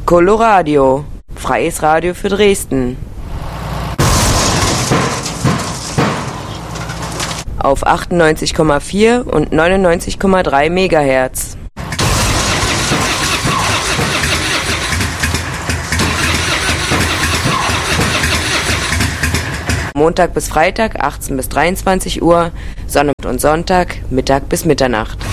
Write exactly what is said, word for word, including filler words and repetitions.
Coloradio, freies Radio für Dresden. Auf achtundneunzig Komma vier und neunundneunzig Komma drei Megahertz. Montag bis Freitag achtzehn bis dreiundzwanzig Uhr, Sonntag und Sonntag Mittag bis Mitternacht.